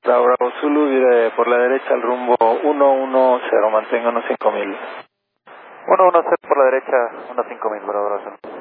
Bravo Zulu, vire por la derecha al rumbo 110, mantenga unos 5000. 110 por la derecha, unos 5000, Bravo Zulu.